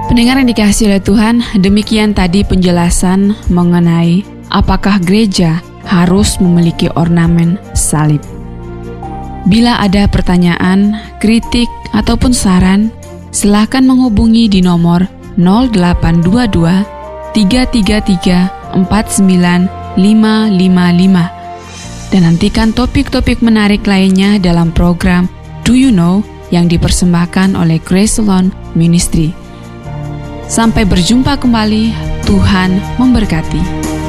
Pendengar yang dikasihi oleh Tuhan, demikian tadi penjelasan mengenai apakah gereja harus memiliki ornamen salib. Bila ada pertanyaan, kritik, ataupun saran, silakan menghubungi di nomor 0822 333 49555 dan nantikan topik-topik menarik lainnya dalam program Do You Know yang dipersembahkan oleh Grace Salon Ministry. Sampai berjumpa kembali, Tuhan memberkati.